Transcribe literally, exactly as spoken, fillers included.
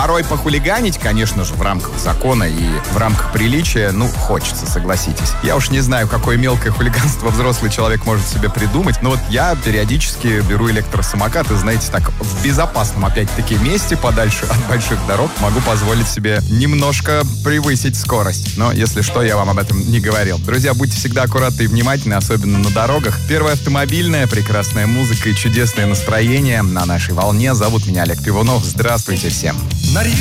Порой похулиганить, конечно же, в рамках закона и в рамках приличия, ну, хочется, согласитесь. Я уж не знаю, какое мелкое хулиганство взрослый человек может себе придумать, но вот я периодически беру электросамокат и, знаете, так, в безопасном, опять-таки, месте, подальше от больших дорог, могу позволить себе немножко превысить скорость. Но, если что, я вам об этом не говорил. Друзья, будьте всегда аккуратны и внимательны, особенно на дорогах. Первая автомобильная, прекрасная музыка и чудесное настроение на нашей волне. Зовут меня Олег Пивунов. Здравствуйте всем. На